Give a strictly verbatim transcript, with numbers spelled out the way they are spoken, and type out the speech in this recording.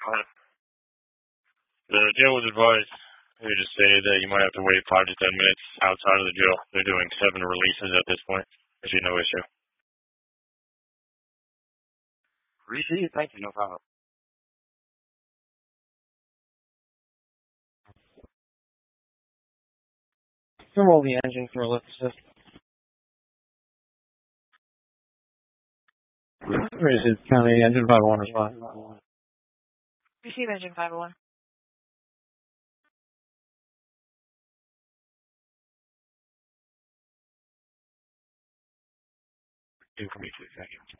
The jail was advised here to say that you might have to wait five to ten minutes outside of the jail. They're doing seven releases at this point. There should be no issue. Receive? Thank you, no problem. Roll the engine for a lift assist. Receive County Engine five oh one response. Receive Engine five oh one. Do for me two seconds.